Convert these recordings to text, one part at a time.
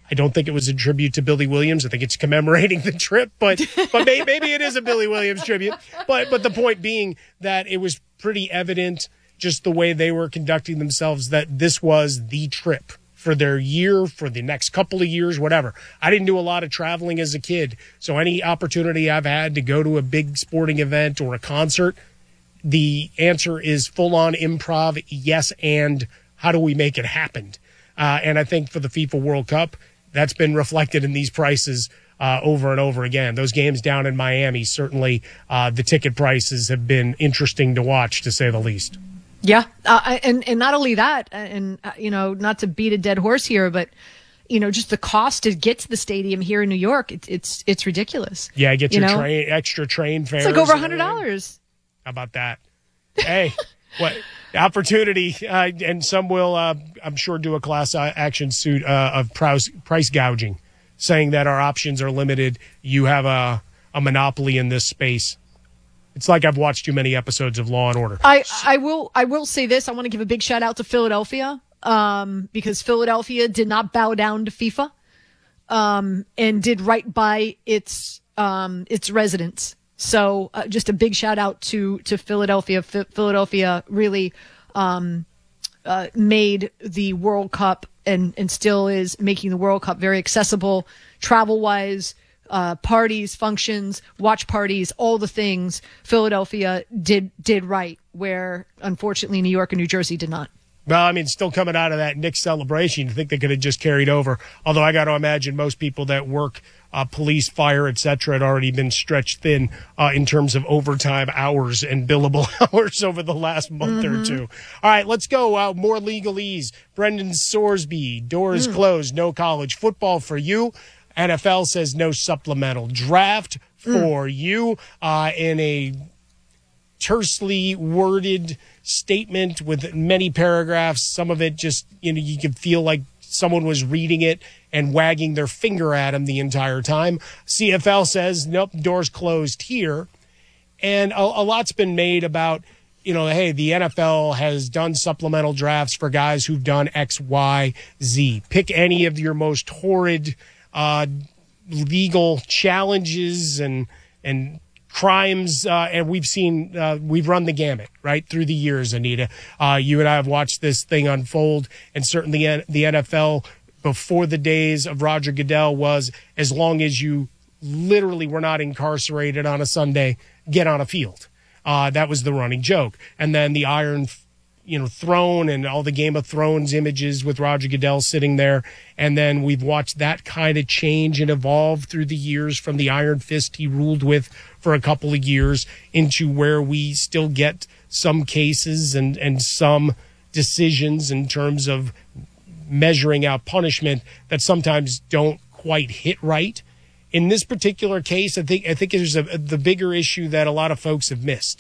I don't think it was a tribute to Billy Williams. I think it's commemorating the trip, but maybe it is a Billy Williams tribute. But the point being that it was pretty evident just the way they were conducting themselves that this was the trip for their year, for the next couple of years, whatever. I didn't do a lot of traveling as a kid, so any opportunity I've had to go to a big sporting event or a concert, the answer is full-on improv, yes, and how do we make it happen? And I think for the FIFA World Cup, that's been reflected in these prices over and over again. Those games down in Miami, certainly the ticket prices have been interesting to watch, to say the least. Yeah, and not only that, and not to beat a dead horse here, but just the cost to get to the stadium here in New York, it's ridiculous. Yeah, get your extra train fares. It's like over $100. How about that? Hey, what opportunity? And some will, I'm sure, do a class action suit of price gouging, saying that our options are limited. You have a monopoly in this space. It's like I've watched too many episodes of Law and Order. I will say this. I want to give a big shout out to Philadelphia, because Philadelphia did not bow down to FIFA, and did right by its residents. So just a big shout out to Philadelphia. Philadelphia really made the World Cup and still is making the World Cup very accessible travel wise. Parties, functions, watch parties, all the things Philadelphia did right, where unfortunately New York and New Jersey did not. Well, I mean, still coming out of that Knicks celebration, you think they could have just carried over. Although I got to imagine most people that work police, fire, etc., had already been stretched thin in terms of overtime hours and billable hours over the last month or two. All right, let's go. More legalese. Brendan Sorsby, doors closed, no college football for you. NFL says no supplemental draft for you in a tersely worded statement with many paragraphs. Some of it just, you can feel like someone was reading it and wagging their finger at him the entire time. CFL says, nope, doors closed here. And a lot's been made about, hey, the NFL has done supplemental drafts for guys who've done X, Y, Z. Pick any of your most horrid legal challenges and crimes, and we've run the gamut right through the years, Anita. You and I have watched this thing unfold, and certainly the NFL before the days of Roger Goodell was, as long as you literally were not incarcerated on a Sunday, get on a field. That was the running joke. And then the Iron Throne and all the Game of Thrones images with Roger Goodell sitting there. And then we've watched that kind of change and evolve through the years from the iron fist he ruled with for a couple of years into where we still get some cases and some decisions in terms of measuring out punishment that sometimes don't quite hit right. In this particular case, I think there's the bigger issue that a lot of folks have missed.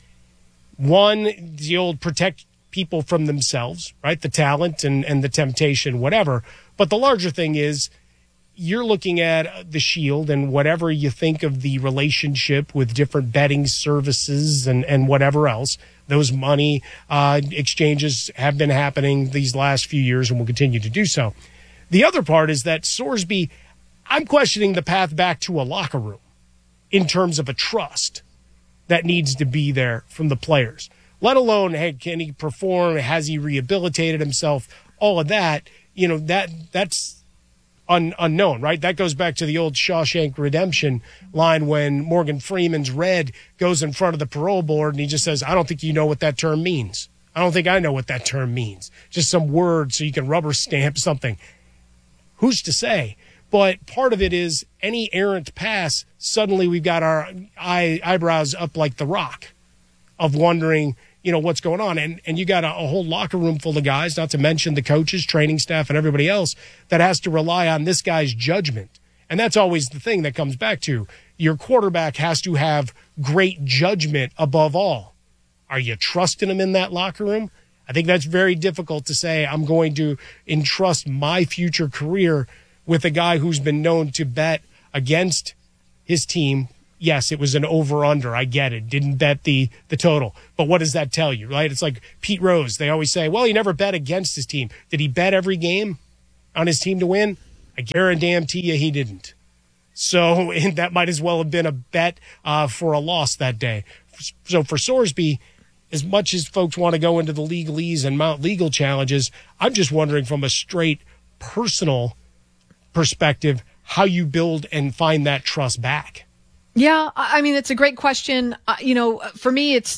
One, the old protect people from themselves, right? The talent and the temptation, whatever. But the larger thing is you're looking at the Shield and whatever you think of the relationship with different betting services and whatever else. Those money exchanges have been happening these last few years and will continue to do so. The other part is that Sorsby, I'm questioning the path back to a locker room in terms of a trust that needs to be there from the players. Let alone, hey, can he perform? Has he rehabilitated himself? All of that, that's unknown, right? That goes back to the old Shawshank Redemption line when Morgan Freeman's Red goes in front of the parole board and he just says, I don't think you know what that term means. I don't think I know what that term means. Just some word so you can rubber stamp something. Who's to say? But part of it is any errant pass, suddenly we've got our eyebrows up like the Rock of wondering, what's going on. And you got a whole locker room full of guys, not to mention the coaches, training staff, and everybody else that has to rely on this guy's judgment. And that's always the thing that comes back to your quarterback has to have great judgment above all. Are you trusting him in that locker room? I think that's very difficult to say, I'm going to entrust my future career with a guy who's been known to bet against his team. Yes, it was an over-under. I get it. Didn't bet the total. But what does that tell you, right? It's like Pete Rose. They always say, well, he never bet against his team. Did he bet every game on his team to win? I guarantee you he didn't. So and that might as well have been a bet for a loss that day. So for Sorsby, as much as folks want to go into the legalese and mount legal challenges, I'm just wondering from a straight personal perspective how you build and find that trust back. Yeah, I mean, it's a great question. For me, it's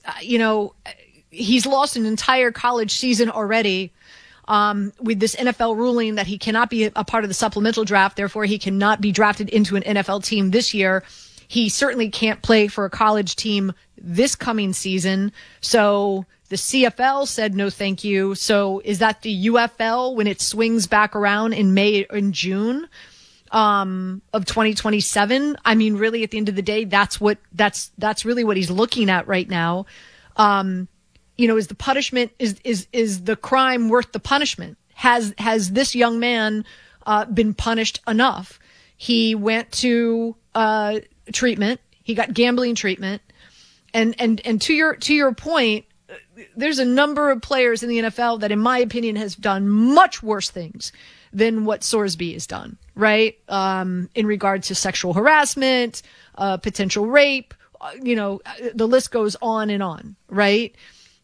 he's lost an entire college season already with this NFL ruling that he cannot be a part of the supplemental draft. Therefore, he cannot be drafted into an NFL team this year. He certainly can't play for a college team this coming season. So the CFL said no thank you. So is that the UFL when it swings back around in May and June of 2027? I mean, really, at the end of the day, that's really what he's looking at right now. Is the punishment is the crime worth the punishment? Has this young man been punished enough? He went to treatment. He got gambling treatment. And to your point, there's a number of players in the NFL that, in my opinion, has done much worse things than what Sorsby has done, right? In regard to sexual harassment, potential rape, the list goes on and on, right?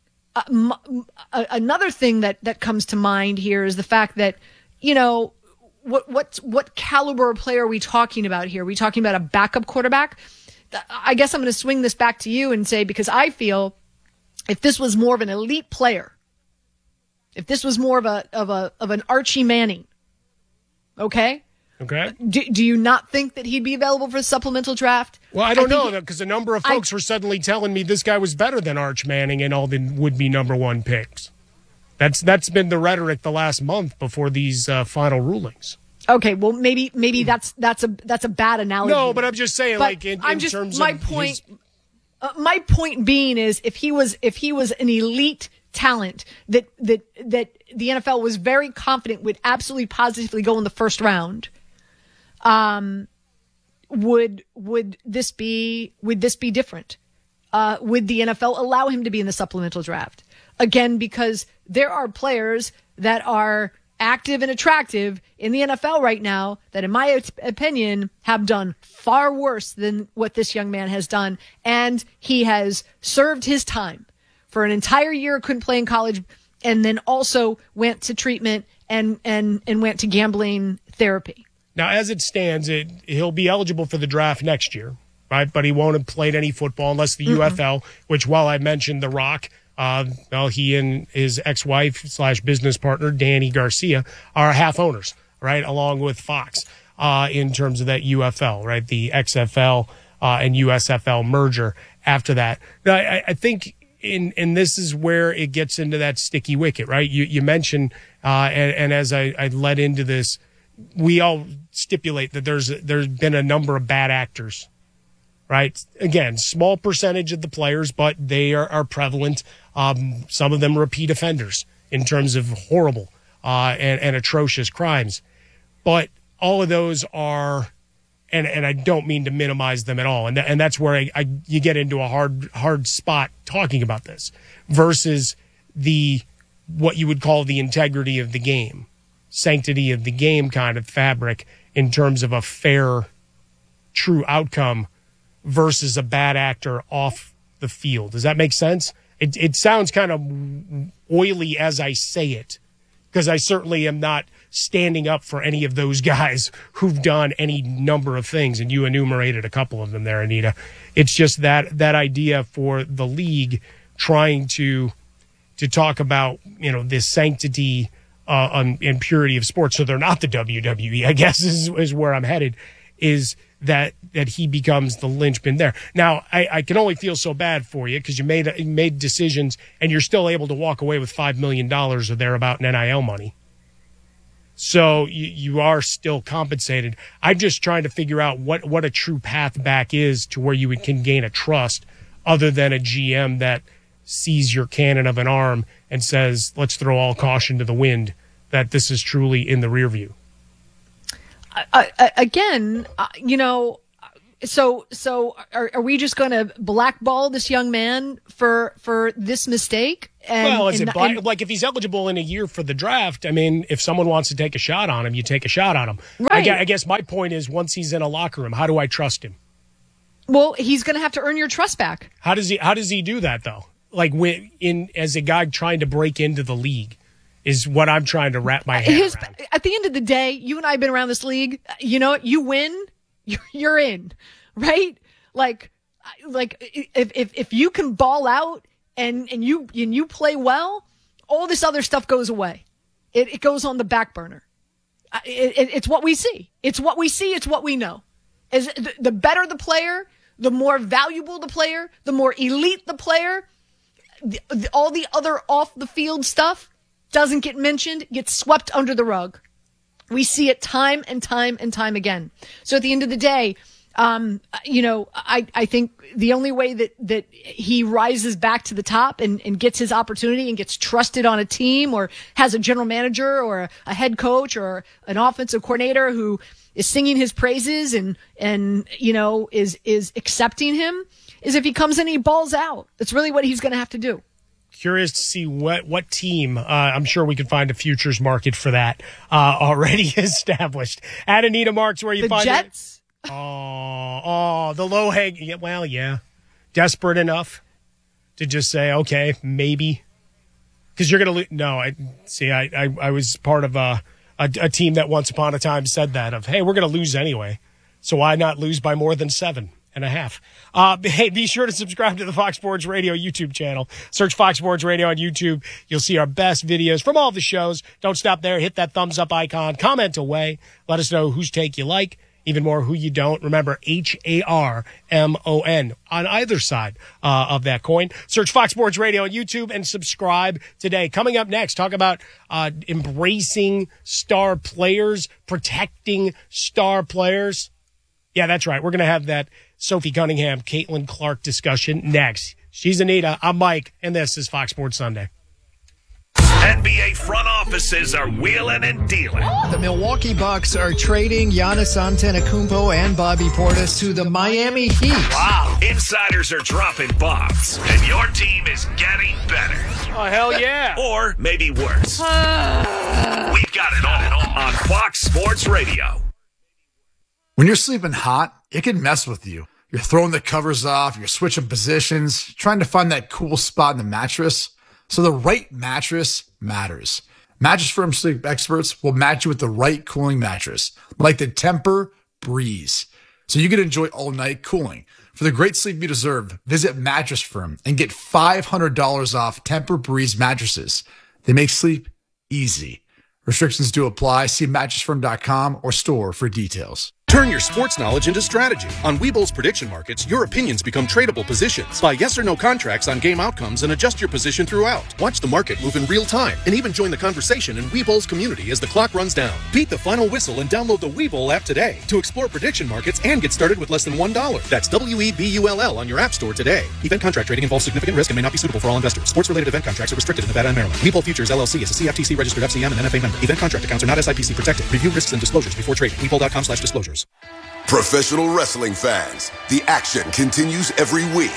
Another thing that comes to mind here is the fact that, what caliber of player are we talking about here? Are we talking about a backup quarterback? I guess I'm going to swing this back to you and say, because I feel if this was more of an elite player, if this was more of an Archie Manning, okay? Okay. Do you not think that he'd be available for a supplemental draft? Well, I don't know, because a number of folks were suddenly telling me this guy was better than Arch Manning and all the would-be number one picks. That's been the rhetoric the last month before these final rulings. Okay, well, maybe that's a bad analogy. No, but I'm just saying, like in terms my of point. My point being is, if he was an elite talent that the NFL was very confident would absolutely positively go in the first round, would this be different? Would the NFL allow him to be in the supplemental draft? Again, because there are players that are active and attractive in the NFL right now that, in my opinion, have done far worse than what this young man has done. And he has served his time for an entire year, couldn't play in college, and then also went to treatment and went to gambling therapy. Now, as it stands, he'll be eligible for the draft next year, right? But he won't have played any football unless the UFL, which, while I mentioned The Rock, he and his ex-wife / business partner, Danny Garcia, are half owners, right, along with Fox, in terms of that UFL, right, the XFL and USFL merger after that. Now, I think and this is where it gets into that sticky wicket, right? You mentioned, and as I led into this, we all stipulate that there's been a number of bad actors, right? Again, small percentage of the players, but they are prevalent. Some of them repeat offenders in terms of horrible and atrocious crimes. But all of those are, and I don't mean to minimize them at all. And that's where you get into a hard spot talking about this versus what you would call the integrity of the game, sanctity of the game kind of fabric in terms of a fair, true outcome versus a bad actor off the field. Does that make sense? It sounds kind of oily as I say it, because I certainly am not standing up for any of those guys who've done any number of things, and you enumerated a couple of them there, Anita. It's just that idea for the league trying to talk about, this sanctity and purity of sports, so they're not the WWE, I guess is where I'm headed, is that he becomes the linchpin there. Now, I can only feel so bad for you because you made decisions and you're still able to walk away with $5 million or thereabout in NIL money. So you are still compensated. I'm just trying to figure out what a true path back is to where you can gain a trust other than a GM that sees your cannon of an arm and says, let's throw all caution to the wind, that this is truly in the rear view. Again, So are we just going to blackball this young man for this mistake? Like if he's eligible in a year for the draft, I mean, if someone wants to take a shot on him, you take a shot on him. Right. I guess my point is, once he's in a locker room, how do I trust him? Well, he's going to have to earn your trust back. How does he do that though? Like as a guy trying to break into the league is what I'm trying to wrap my head around. At the end of the day, you and I have been around this league. You know, you win, you're in, right? Like if you can ball out and you play well, all this other stuff goes away. It goes on the back burner. It's what we see. It's what we see. It's what we know. As the better the player, the more valuable the player, the more elite the player, all the other off the field stuff doesn't get mentioned, gets swept under the rug. We see it time and time and time again. So at the end of the day, I think the only way that he rises back to the top and gets his opportunity and gets trusted on a team or has a general manager or a head coach or an offensive coordinator who is singing his praises and is accepting him is if he comes in and he balls out. That's really what he's going to have to do. Curious to see what team. I'm sure we can find a futures market for that already established. At Anita Marks, where you find the Jets. The low hang. Well, yeah, desperate enough to just say, okay, maybe, because you're gonna lose. No, I was part of a team that once upon a time said that of, hey, we're gonna lose anyway, so why not lose by more than 7.5? Hey, be sure to subscribe to the Fox Sports Radio YouTube channel. Search Fox Sports Radio on YouTube. You'll see our best videos from all the shows. Don't stop there. Hit that thumbs up icon. Comment away. Let us know whose take you like, even more who you don't. Remember, HARMON on either side of that coin. Search Fox Sports Radio on YouTube and subscribe today. Coming up next, talk about embracing star players, protecting star players. Yeah, that's right. We're going to have that Sophie Cunningham, Caitlin Clark discussion next. She's Anita. I'm Mike, and this is Fox Sports Sunday. NBA front offices are wheeling and dealing. The Milwaukee Bucks are trading Giannis Antetokounmpo and Bobby Portis to the Miami Heat. Wow. Insiders are dropping bombs, and your team is getting better. Oh, hell yeah. Or maybe worse. We've got it all on Fox Sports Radio. When you're sleeping hot, it can mess with you. You're throwing the covers off, you're switching positions, trying to find that cool spot in the mattress. So the right mattress matters. Mattress Firm sleep experts will match you with the right cooling mattress, like the Tempur-Breeze, so you can enjoy all-night cooling. For the great sleep you deserve, visit Mattress Firm and get $500 off Tempur-Breeze mattresses. They make sleep easy. Restrictions do apply. See mattressfirm.com or store for details. Turn your sports knowledge into strategy. On Webull's prediction markets, your opinions become tradable positions. Buy yes or no contracts on game outcomes and adjust your position throughout. Watch the market move in real time and even join the conversation in Webull's community as the clock runs down. Beat the final whistle and download the Webull app today to explore prediction markets and get started with less than $1. That's WEBULL on your app store today. Event contract trading involves significant risk and may not be suitable for all investors. Sports-related event contracts are restricted in Nevada and Maryland. Webull Futures LLC is a CFTC registered FCM and NFA member. Event contract accounts are not SIPC protected. Review risks and disclosures before trading. Webull.com/disclosures. Professional wrestling fans, the action continues every week.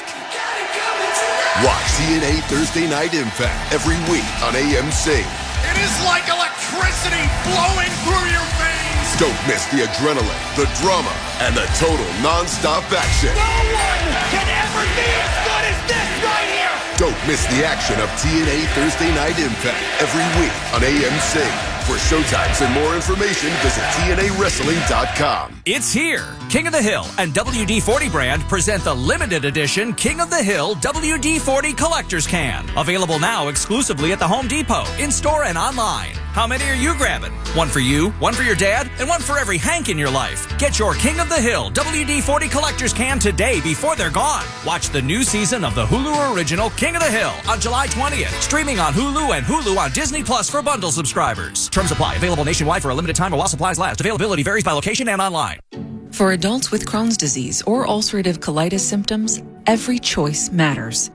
Watch TNA Thursday Night Impact every week on AMC. It is like electricity flowing through your veins. Don't miss the adrenaline, the drama, and the total non-stop action. No one can ever be as good as this right here. Don't miss the action of TNA Thursday Night Impact every week on AMC. For showtimes and more information, visit TNAWrestling.com. It's here. King of the Hill and WD-40 brand present the limited edition King of the Hill WD-40 Collector's Can. Available now exclusively at the Home Depot, in-store and online. How many are you grabbing? One for you, one for your dad, and one for every Hank in your life. Get your King of the Hill WD-40 Collector's Can today before they're gone. Watch the new season of the Hulu original King of the Hill on July 20th. Streaming on Hulu and Hulu on Disney Plus for bundle subscribers. Terms apply. Available nationwide for a limited time while supplies last. Availability varies by location and online. For adults with Crohn's disease or ulcerative colitis symptoms, every choice matters.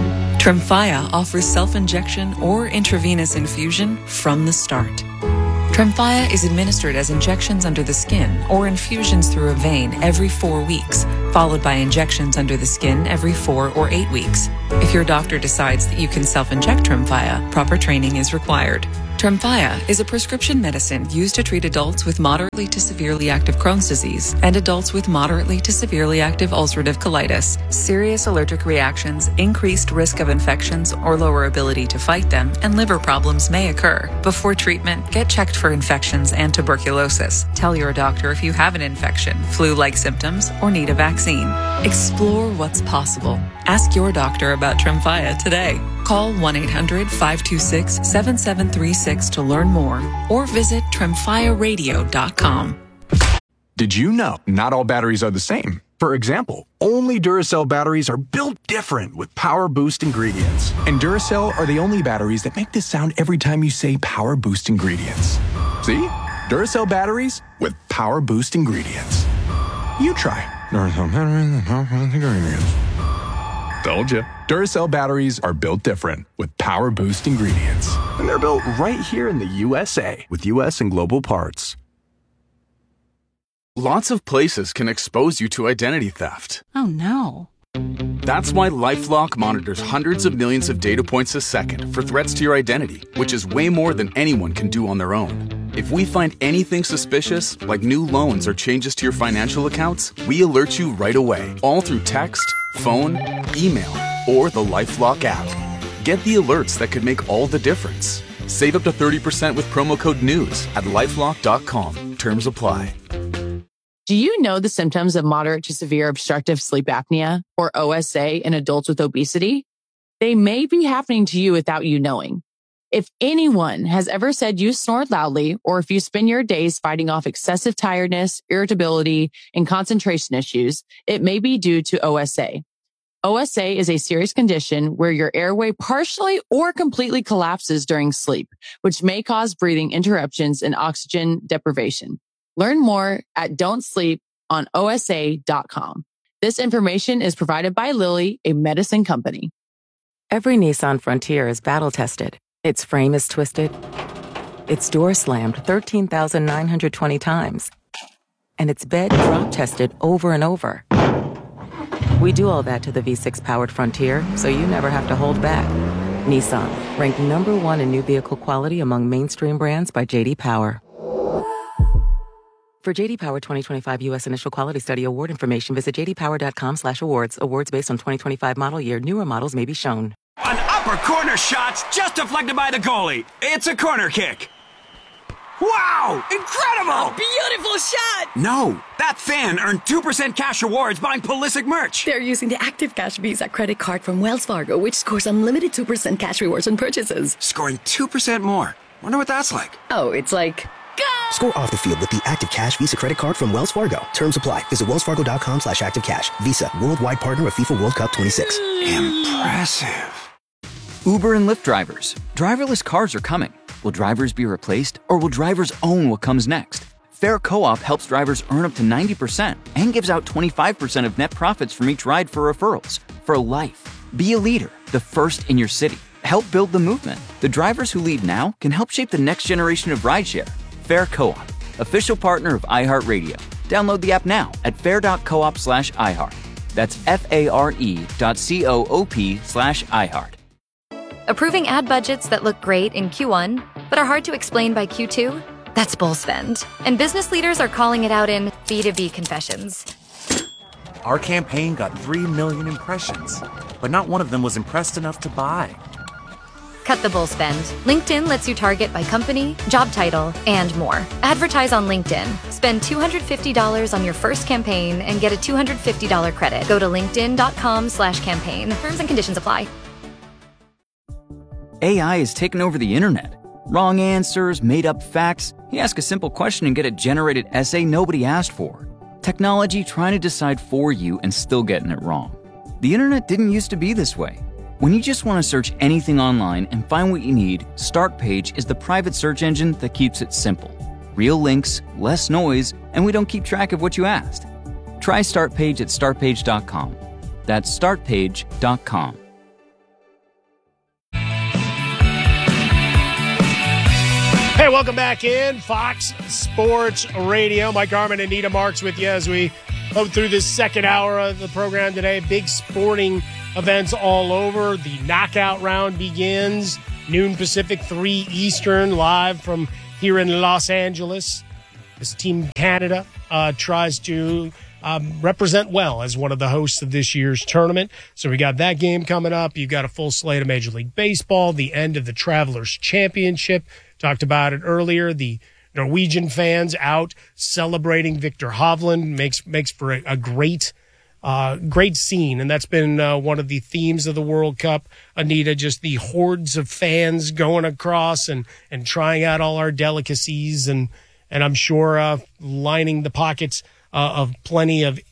Tremfya offers self-injection or intravenous infusion from the start. Tremfya is administered as injections under the skin or infusions through a vein every 4 weeks, followed by injections under the skin every 4 or 8 weeks. If your doctor decides that you can self-inject Tremfya, proper training is required. Tremfya is a prescription medicine used to treat adults with moderately to severely active Crohn's disease and adults with moderately to severely active ulcerative colitis. Serious allergic reactions, increased risk of infections or lower ability to fight them, and liver problems may occur. Before treatment, get checked for infections and tuberculosis. Tell your doctor if you have an infection, flu-like symptoms, or need a vaccine. Explore what's possible. Ask your doctor about Tremfya today. Call 1-800-526-7736 to learn more or visit tremfyaradio.com. Did you know not all batteries are the same? For example, only Duracell batteries are built different with Power Boost ingredients. And Duracell are the only batteries that make this sound every time you say Power Boost ingredients. See? Duracell batteries with Power Boost ingredients. You try. Duracell batteries with Power Boost ingredients. Told you. Duracell batteries are built different with Power Boost ingredients. And they're built right here in the USA with US and global parts. Lots of places can expose you to identity theft. Oh no. That's why LifeLock monitors hundreds of millions of data points a second for threats to your identity, which is way more than anyone can do on their own. If we find anything suspicious, like new loans or changes to your financial accounts, we alert you right away, all through text, phone, email, or the LifeLock app. Get the alerts that could make all the difference. Save up to 30% with promo code NEWS at LifeLock.com. Terms apply. Do you know the symptoms of moderate to severe obstructive sleep apnea, or OSA, in adults with obesity? They may be happening to you without you knowing. If anyone has ever said you snore loudly, or if you spend your days fighting off excessive tiredness, irritability, and concentration issues, it may be due to OSA. OSA is a serious condition where your airway partially or completely collapses during sleep, which may cause breathing interruptions and oxygen deprivation. Learn more at don'tsleeponosa.com. This information is provided by Lilly, a medicine company. Every Nissan Frontier is battle-tested. Its frame is twisted. Its door slammed 13,920 times. And its bed drop-tested over and over. We do all that to the V6-powered Frontier, so you never have to hold back. Nissan, ranked #1 in new vehicle quality among mainstream brands by J.D. Power. For J.D. Power 2025 U.S. Initial Quality Study award information, visit jdpower.com/awards. Awards based on 2025 model year. Newer models may be shown. An upper corner shot's just deflected by the goalie. It's a corner kick. Wow! Incredible! Beautiful shot! No, that fan earned 2% cash rewards buying Pulisic merch. They're using the Active Cash Visa credit card from Wells Fargo, which scores unlimited 2% cash rewards on purchases. Scoring 2% more. Wonder what that's like. Oh, it's like... Score off the field with the Active Cash Visa credit card from Wells Fargo. Terms apply. Visit wellsfargo.com/activecash. Visa, worldwide partner of FIFA World Cup 26. Impressive. Uber and Lyft drivers. Driverless cars are coming. Will drivers be replaced, or will drivers own what comes next? Fair Co-op helps drivers earn up to 90% and gives out 25% of net profits from each ride for referrals. For life. Be a leader, the first in your city. Help build the movement. The drivers who lead now can help shape the next generation of rideshare. Fair Co-op, official partner of iHeartRadio. Download the app now at fair.coop/iHeart. That's FARE.coop/iHeart. Approving ad budgets that look great in Q1, but are hard to explain by Q2? That's bull spend. And business leaders are calling it out in B2B confessions. Our campaign got 3 million impressions, but not one of them was impressed enough to buy. Cut the bull spend. LinkedIn lets you target by company, job title, and more. Advertise on LinkedIn. Spend $250 on your first campaign and get a $250 credit. Go to linkedin.com/campaign. Terms and conditions apply. AI has taken over the internet. Wrong answers, made up facts. You ask a simple question and get a generated essay nobody asked for. Technology trying to decide for you and still getting it wrong. The internet didn't used to be this way. When you just want to search anything online and find what you need, Startpage is the private search engine that keeps it simple. Real links, less noise, and we don't keep track of what you asked. Try Startpage at startpage.com. That's startpage.com. Hey, welcome back in Fox Sports Radio. Mike Harmon and Anita Marks with you as we go through this second hour of the program today. Big sporting events all over. The knockout round begins. Noon Pacific, 3 Eastern, live from here in Los Angeles. This Team Canada tries to represent well as one of the hosts of this year's tournament. So we got that game coming up. You've got a full slate of Major League Baseball, the end of the Travelers Championship. Talked about it earlier. The Norwegian fans out celebrating Victor Hovland makes for a great scene. And that's been one of the themes of the World Cup, Anita, just the hordes of fans going across and trying out all our delicacies and I'm sure lining the pockets of plenty of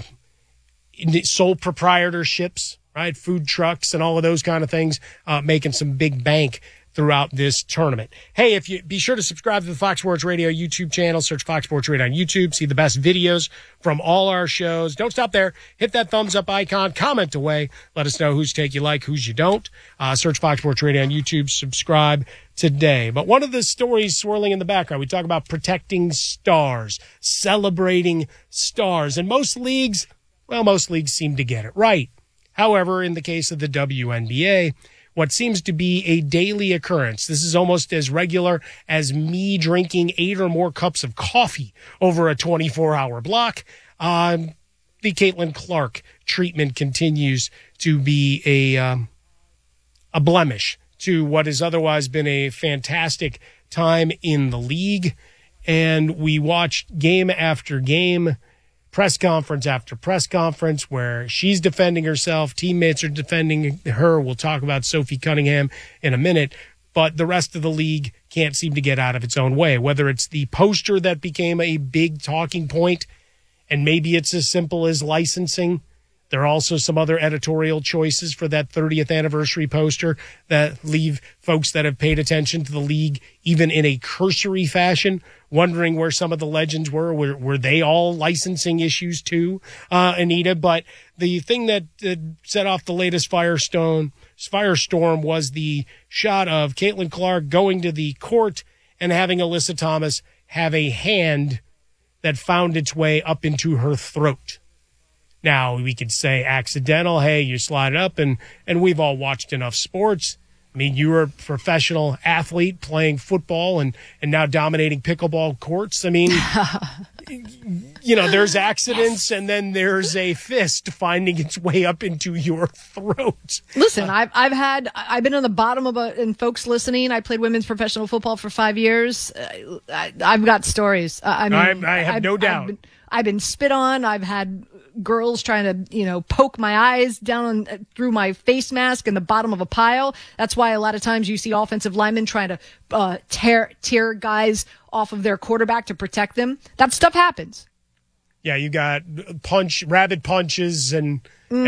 sole proprietorships, right? Food trucks and all of those kind of things, making some big bank throughout this tournament. Hey, if you be sure to subscribe to the Fox Sports Radio YouTube channel, search Fox Sports Radio on YouTube, see the best videos from all our shows. Don't stop there. Hit that thumbs up icon, comment away. Let us know whose take you like, whose you don't. Search Fox Sports Radio on YouTube, subscribe today. But one of the stories swirling in the background, we talk about protecting stars, celebrating stars. And most leagues seem to get it right. However, in the case of the WNBA, what seems to be a daily occurrence. This is almost as regular as me drinking 8 or more cups of coffee over a 24-hour block. The Caitlin Clark treatment continues to be a blemish to what has otherwise been a fantastic time in the league. And we watched game after game, press conference after press conference where she's defending herself, teammates are defending her. We'll talk about Sophie Cunningham in a minute, but the rest of the league can't seem to get out of its own way, whether it's the poster that became a big talking point, and maybe it's as simple as licensing. There are also some other editorial choices for that 30th anniversary poster that leave folks that have paid attention to the league, even in a cursory fashion, wondering where some of the legends were. Were they all licensing issues too, Anita? But the thing that set off the latest firestorm was the shot of Caitlin Clark going to the court and having Alyssa Thomas have a hand that found its way up into her throat. Now, we could say accidental. Hey, you slide it up, and we've all watched enough sports. I mean, you were a professional athlete playing football and now dominating pickleball courts. I mean, there's accidents, and then there's a fist finding its way up into your throat. Listen, I've been on the bottom of and folks listening, I played women's professional football for 5 years. I've got stories. I have no doubt. I've been spit on. I've had girls trying to, poke my eyes down through my face mask in the bottom of a pile. That's why a lot of times you see offensive linemen trying to tear guys off of their quarterback to protect them. That stuff happens. Yeah, you got rabid punches and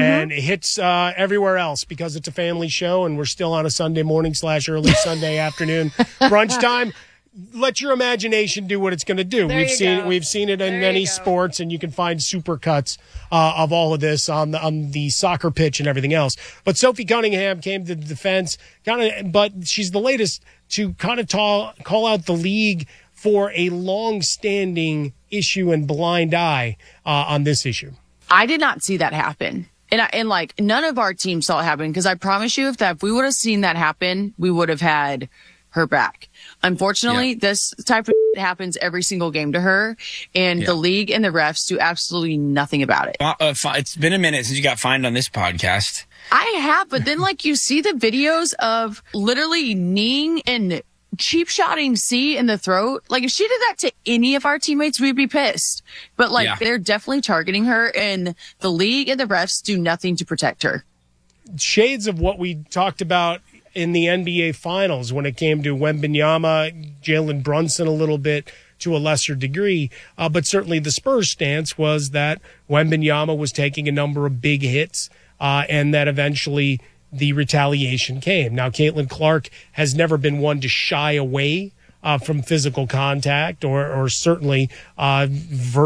hits everywhere else because it's a family show and we're still on a Sunday morning / early Sunday afternoon brunch time. Let your imagination do what it's going to do. We've seen it in many sports, and you can find supercuts of all of this on the soccer pitch and everything else. But Sophie Cunningham came to the defense, but she's the latest to kind of call out the league for a long-standing issue and blind eye on this issue. I did not see that happen. And none of our team saw it happen, because I promise you if we would have seen that happen, we would have had her back. Unfortunately, this type of happens every single game to her, and the league and the refs do absolutely nothing about it. It's been a minute since you got fined on this podcast. I have, but then you see the videos of literally kneeing and cheap shotting C in the throat. If she did that to any of our teammates, we'd be pissed. But they're definitely targeting her, and the league and the refs do nothing to protect her. Shades of what we talked about in the NBA Finals when it came to Wembanyama, Jalen Brunson a little bit to a lesser degree. But certainly the Spurs stance was that Wembanyama was taking a number of big hits and that eventually the retaliation came. Now, Caitlin Clark has never been one to shy away from physical contact or certainly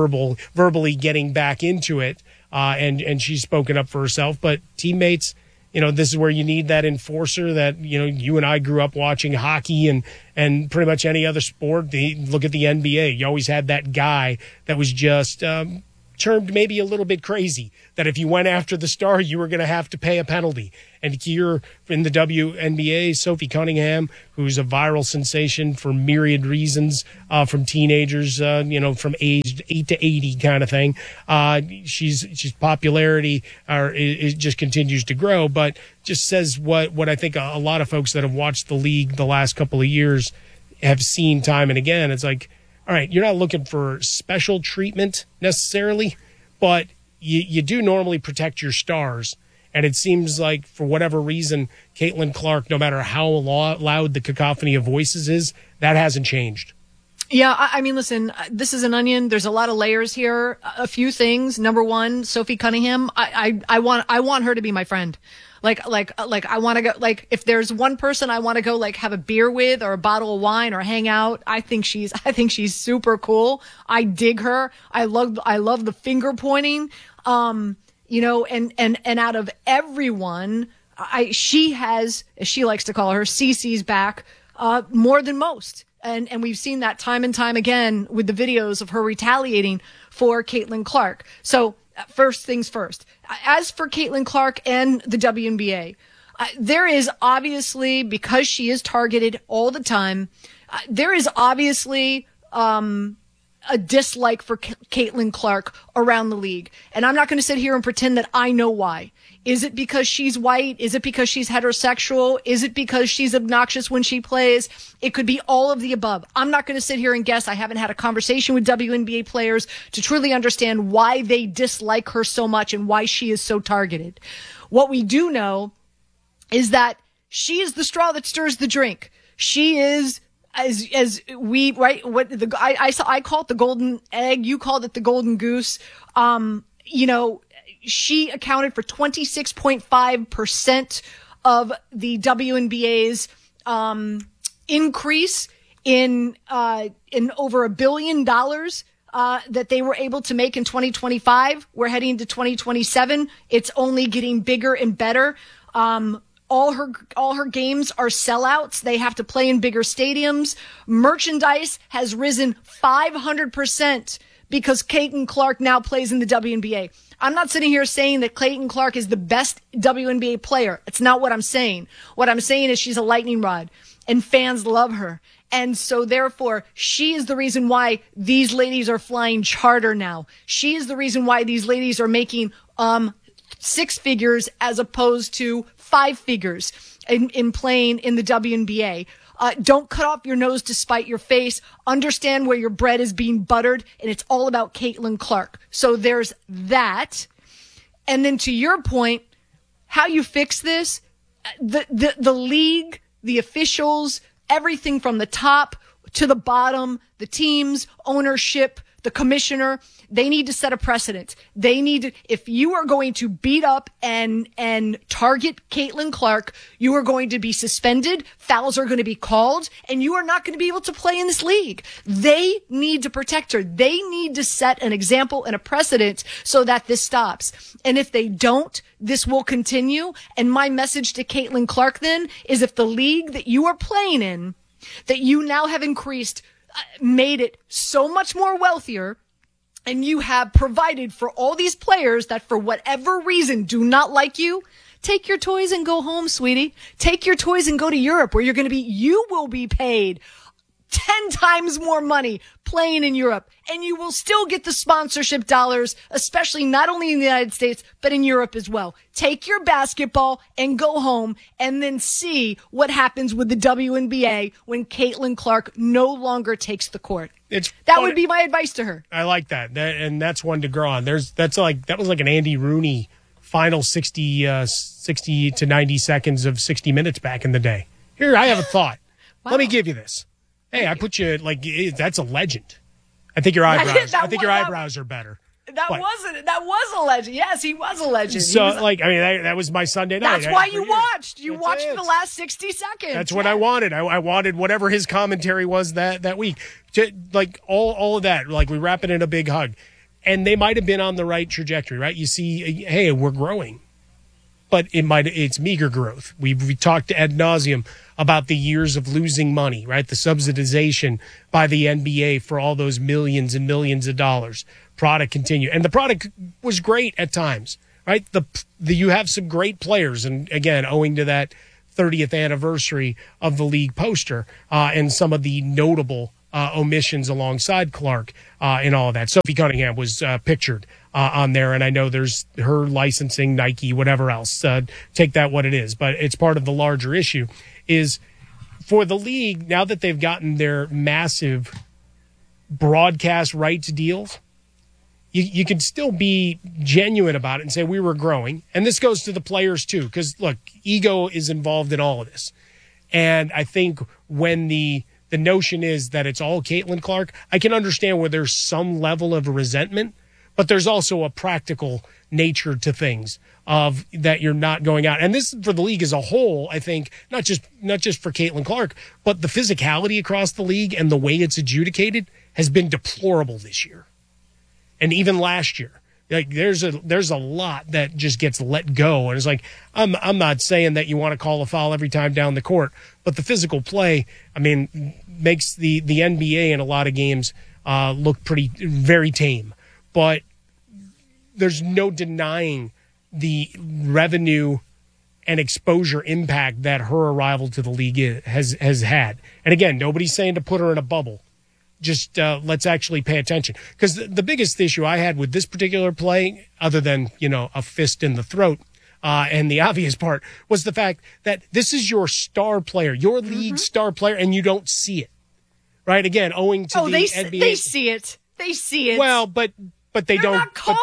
verbally getting back into it. And she's spoken up for herself. But teammates, this is where you need that enforcer that, you and I grew up watching hockey and pretty much any other sport. Look at the NBA. You always had that guy that was just termed maybe a little bit crazy, that if you went after the star, you were going to have to pay a penalty. And here in the WNBA, Sophie Cunningham, who's a viral sensation for myriad reasons, from teenagers, from age 8 to 80 kind of thing. She's popularity it just continues to grow, but just says what I think a lot of folks that have watched the league the last couple of years have seen time and again. It's like, all right, you're not looking for special treatment necessarily, but you do normally protect your stars. And it seems like, for whatever reason, Caitlin Clark, no matter how loud the cacophony of voices is, that hasn't changed. Yeah, I mean, listen, this is an onion. There's a lot of layers here. A few things. Number one, Sophie Cunningham. I want her to be my friend. Like I want to go, if there's one person I want to go, have a beer with or a bottle of wine or hang out, I think she's super cool. I dig her. I love the finger pointing. And out of everyone, she has, as she likes to call her, CC's back, more than most. And we've seen that time and time again with the videos of her retaliating for Caitlin Clark. So, first things first. As for Caitlin Clark and the WNBA, there is obviously, because she is targeted all the time, there is obviously a dislike for Caitlin Clark around the league. And I'm not going to sit here and pretend that I know why. Is it because she's white? Is it because she's heterosexual? Is it because she's obnoxious when she plays? It could be all of the above. I'm not going to sit here and guess. I haven't had a conversation with WNBA players to truly understand why they dislike her so much and why she is so targeted. What we do know is that she is the straw that stirs the drink. She is, as we, right, I call it the golden egg. You called it the golden goose. She accounted for 26.5% of the WNBA's increase in over $1 billion that they were able to make in 2025. We're heading into 2027. It's only getting bigger and better. All her games are sellouts. They have to play in bigger stadiums. Merchandise has risen 500% because Caitlin Clark now plays in the WNBA. I'm not sitting here saying that Caitlin Clark is the best WNBA player. It's not what I'm saying. What I'm saying is she's a lightning rod and fans love her. And so therefore, she is the reason why these ladies are flying charter now. She is the reason why these ladies are making, 6 figures as opposed to 5 figures in playing in the WNBA. Don't cut off your nose to spite your face. Understand where your bread is being buttered, and it's all about Caitlin Clark. So there's that. And then to your point, how you fix this, the league, the officials, everything from the top to the bottom, the teams, ownership, the commissioner, they need to set a precedent. They need to, if you are going to beat up and target Caitlin Clark, you are going to be suspended, fouls are going to be called, and you are not going to be able to play in this league. They need to protect her. They need to set an example and a precedent so that this stops. And if they don't, this will continue. And my message to Caitlin Clark then is, if the league that you are playing in, that you now have increased, made it so much more wealthier, and you have provided for all these players that for whatever reason do not like you, take your toys and go home, sweetie. Take your toys and go to Europe, where you will be paid 10 times more money playing in Europe, and you will still get the sponsorship dollars, especially not only in the United States, but in Europe as well. Take your basketball and go home, and then see what happens with the WNBA when Caitlin Clark no longer takes the court. That would be my advice to her. I like that. And that's one to grow on. That was like an Andy Rooney final 60 to 90 seconds of 60 Minutes back in the day. Here, I have a thought. Wow. Let me give you this. Hey, I put you that's a legend. I think your eyebrows are better. That was a legend. Yes, he was a legend. So, that was my Sunday night. That's why you watched. You watched the last 60 seconds. That's what I wanted. I wanted whatever his commentary was that week. All of that. We wrap it in a big hug. And they might have been on the right trajectory, right? You see, hey, we're growing. but it's meager growth. We talked ad nauseum about the years of losing money, right? The subsidization by the NBA for all those millions and millions of dollars. Product continued, and the product was great at times, right? You have some great players, and again, owing to that 30th anniversary of the league poster and some of the notable omissions alongside Clark and all of that. Sophie Cunningham was pictured on there, and I know there's her licensing, Nike, whatever else. Take that what it is, but it's part of the larger issue is for the league, now that they've gotten their massive broadcast rights deals, you can still be genuine about it and say we were growing. And this goes to the players too, because look, ego is involved in all of this. And I think when the notion is that it's all Caitlin Clark, I can understand where there's some level of resentment, but there's also a practical nature to things of that you're not going out. And this for the league as a whole, I think, not just for Caitlin Clark, but the physicality across the league and the way it's adjudicated has been deplorable this year. And even last year, like there's a lot that just gets let go. And it's like, I'm not saying that you want to call a foul every time down the court, but the physical play, I mean, makes the NBA in a lot of games look very tame. But there's no denying the revenue and exposure impact that her arrival to the league has had. And again, nobody's saying to put her in a bubble. Just let's actually pay attention. Because the biggest issue I had with this particular play, other than, a fist in the throat, and the obvious part, was the fact that this is your star player, your league star player, and you don't see it. Right? Again, owing to the NBA. They see it. They see it. Well, but they don't.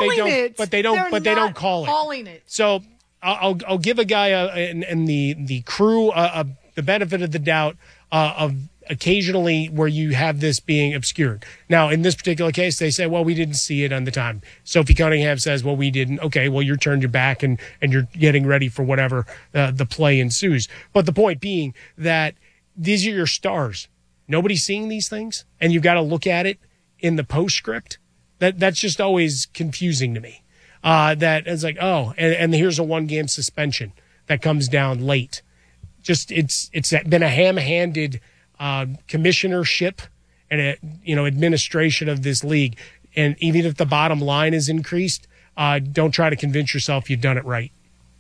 But they don't call it. Calling it. So I'll give a guy and the crew the benefit of the doubt of occasionally where you have this being obscured. Now, in this particular case, they say, well, we didn't see it on the time. Sophie Cunningham says, well, we didn't. Okay, well, you're turned your back and you're getting ready for whatever the play ensues. But the point being that these are your stars. Nobody's seeing these things, and you've got to look at it in the postscript. That's just always confusing to me. That it's like, oh, and here's a 1-game suspension that comes down late. Just it's been a ham-handed commissionership and administration of this league. And even if the bottom line is increased, don't try to convince yourself you've done it right.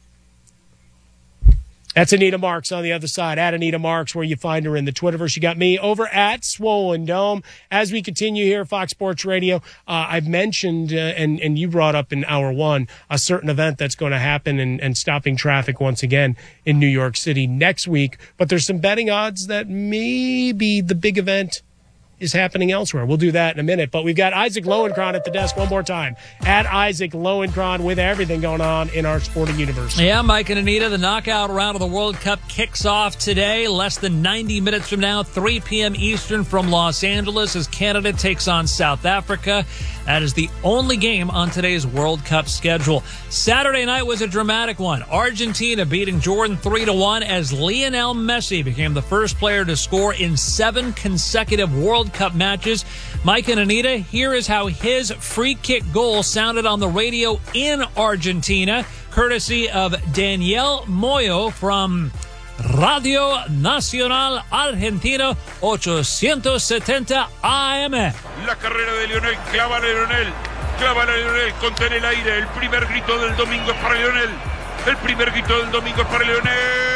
That's Anita Marks on the other side. At Anita Marks, where you find her in the Twitterverse. You got me over at Swollen Dome. As we continue here at Fox Sports Radio, I've mentioned, and you brought up in hour one, a certain event that's going to happen and stopping traffic once again in New York City next week. But there's some betting odds that maybe the big event is happening elsewhere. We'll do that in a minute. But we've got Isaac Lowenkron at the desk one more time. At Isaac Lowenkron with everything going on in our sporting universe. Yeah, Mike and Anita, the knockout round of the World Cup kicks off today, less than 90 minutes from now, 3 p.m. Eastern from Los Angeles as Canada takes on South Africa. That is the only game on today's World Cup schedule. Saturday night was a dramatic one. Argentina beating Jordan 3-1 as Lionel Messi became the first player to score in 7 consecutive World Cup matches. Mike and Anita, here is how his free kick goal sounded on the radio in Argentina, courtesy of Daniel Moyo from Radio Nacional Argentina 870 AM. La carrera de Lionel, clávala Lionel, contén el aire, el primer grito del domingo es para Lionel, el primer grito del domingo es para Lionel.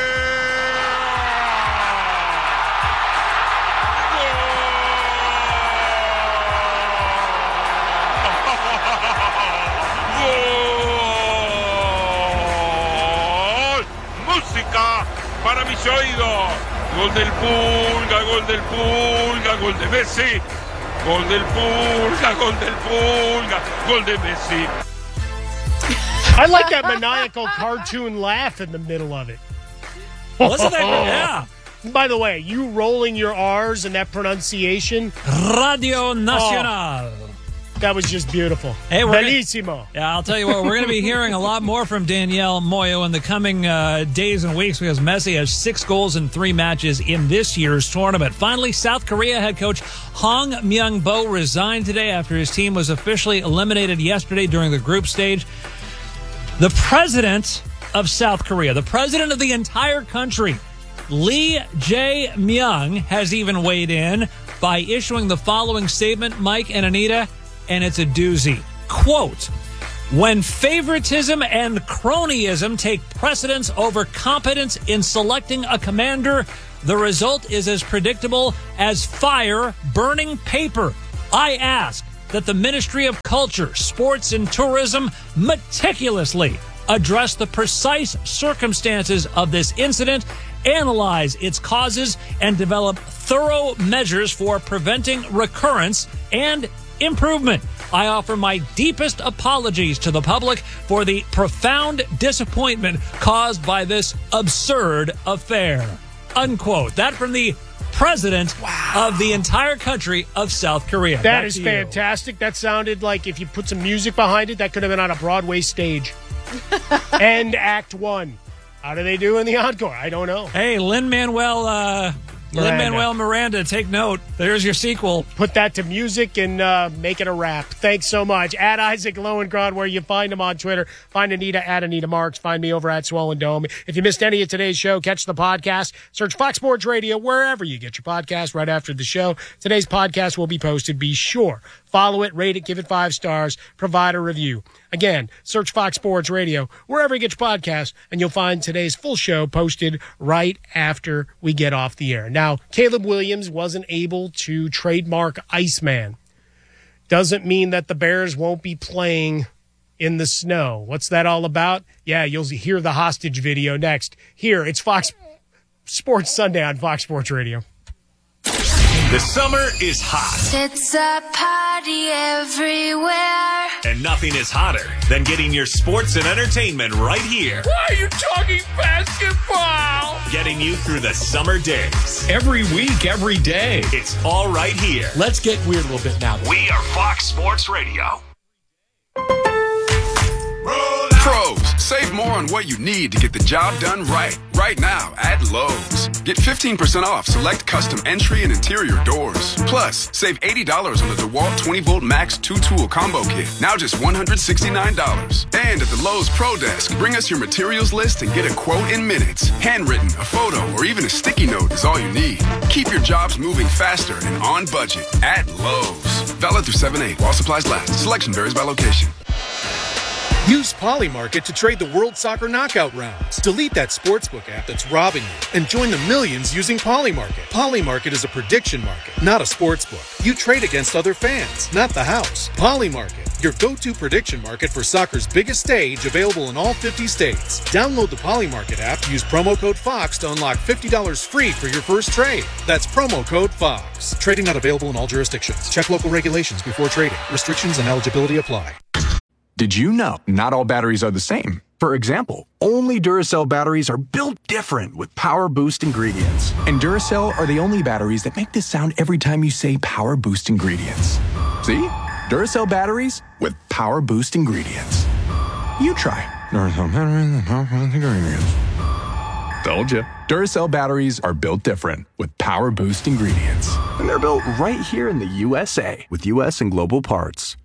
¡Gol! ¡Música para mis oídos! Gol del Pulga, gol del Pulga, gol de Messi. Gol del Pulga, gol del Pulga, gol de Messi. I like that maniacal cartoon laugh in the middle of it. Wasn't that good? Yeah. By the way, you rolling your R's and that pronunciation. Radio Nacional. Oh, that was just beautiful. Hey, Bellissimo. I'll tell you what, we're going to be hearing a lot more from Danielle Moyo in the coming days and weeks because Messi has 6 goals in 3 matches in this year's tournament. Finally, South Korea head coach Hong Myung-bo resigned today after his team was officially eliminated yesterday during the group stage. The president of South Korea, the president of the entire country, Lee Jae-myung, has even weighed in by issuing the following statement, Mike and Anita, and it's a doozy. Quote, when favoritism and cronyism take precedence over competence in selecting a commander, the result is as predictable as fire burning paper. I ask that the Ministry of Culture, Sports, and Tourism meticulously address the precise circumstances of this incident, analyze its causes, and develop thorough measures for preventing recurrence and improvement. I offer my deepest apologies to the public for the profound disappointment caused by this absurd affair. Unquote. That from the president of the entire country of South Korea. That is fantastic. That sounded like if you put some music behind it, that could have been on a Broadway stage. End Act 1. How do they do in the encore? I don't know. Hey, Lin-Manuel Miranda, take note. There's your sequel. Put that to music and make it a rap. Thanks so much. At Isaac Lowenkron, where you find him on Twitter. Find Anita at Anita Marks. Find me over at Swollen Dome. If you missed any of today's show, catch the podcast. Search Fox Sports Radio wherever you get your podcast right after the show. Today's podcast will be posted. Be sure. Follow it, rate it, give it 5 stars, provide a review. Again, search Fox Sports Radio wherever you get your podcast, and you'll find today's full show posted right after we get off the air. Now, Caleb Williams wasn't able to trademark Iceman. Doesn't mean that the Bears won't be playing in the snow. What's that all about? Yeah, you'll hear the hostage video next. Here, it's Fox Sports Sunday on Fox Sports Radio. The summer is hot. It's a party everywhere. And nothing is hotter than getting your sports and entertainment right here. Why are you talking basketball? Getting you through the summer days. Every week, every day. It's all right here. Let's get weird a little bit now. We are Fox Sports Radio. Pros, save more on what you need to get the job done right. Right now at Lowe's. Get 15% off select custom entry and interior doors. Plus, save $80 on the DeWalt 20-volt Max 2-tool combo kit. Now just $169. And at the Lowe's Pro Desk, bring us your materials list and get a quote in minutes. Handwritten, a photo, or even a sticky note is all you need. Keep your jobs moving faster and on budget at Lowe's. Valid through 7/8 while supplies last. Selection varies by location. Use Polymarket to trade the World Soccer Knockout rounds. Delete that sportsbook app that's robbing you and join the millions using Polymarket. Polymarket is a prediction market, not a sportsbook. You trade against other fans, not the house. Polymarket, your go-to prediction market for soccer's biggest stage, available in all 50 states. Download the Polymarket app, use promo code FOX to unlock $50 free for your first trade. That's promo code FOX. Trading not available in all jurisdictions. Check local regulations before trading. Restrictions and eligibility apply. Did you know not all batteries are the same? For example, only Duracell batteries are built different with Power Boost ingredients. And Duracell are the only batteries that make this sound every time you say Power Boost ingredients. See? Duracell batteries with Power Boost ingredients. You try Duracell batteries with Power Boost ingredients. Told you. Duracell batteries are built different with Power Boost ingredients. And they're built right here in the USA with US and global parts.